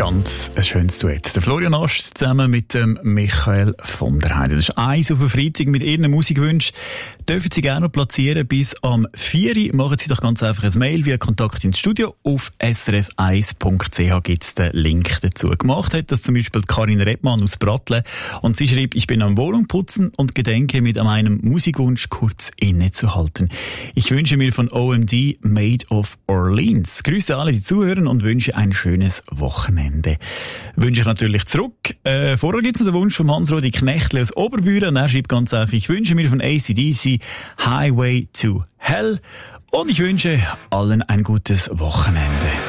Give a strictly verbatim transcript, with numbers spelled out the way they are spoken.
Ganz ein schönes Duett. Der Florian Ast zusammen mit dem Michael von der Heide. Das ist eins auf den Freitag mit Ihren Musikwünschen. Dürfen Sie gerne noch platzieren bis am vier Uhr. Machen Sie doch ganz einfach ein Mail via Kontakt ins Studio. Auf s r f eins punkt c h gibt es den Link dazu. Gemacht hat das zum Beispiel Karin Redmann aus Brattle. Und sie schreibt, ich bin am Wohnung putzen und gedenke mit meinem Musikwunsch kurz innezuhalten. Ich wünsche mir von O M D Made of Orleans. Grüße alle, die zuhören und wünsche ein schönes Wochenende. Wünsche ich natürlich zurück. Äh, vorher gibt es noch den Wunsch von Hans-Rudi Knechtli aus Oberbüren. Er schreibt ganz einfach, ich wünsche mir von A C D C Highway to Hell und ich wünsche allen ein gutes Wochenende.